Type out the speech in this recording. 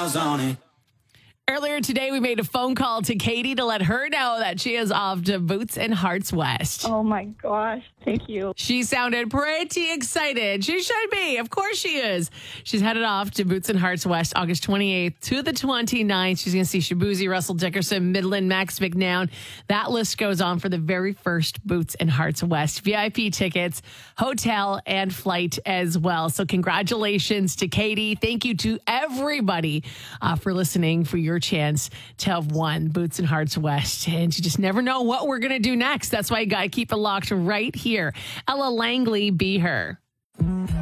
miles on it. Earlier today, we made a phone call to Katie to let her know that she is off to Boots and Hearts West. Oh my gosh, thank you. She sounded pretty excited. She should be. Of course she is. She's headed off to Boots and Hearts West August 28th to the 29th. She's going to see Shabuzi, Russell Dickerson, Midland, Max McNown. That list goes on for the very first Boots and Hearts West. VIP tickets, hotel, and flight as well. So congratulations to Katie. Thank you to everybody for listening, for your chance to have won Boots and Hearts West. And you just never know what we're going to do next. That's why you got to keep it locked right here. Ella Langley, Be Her.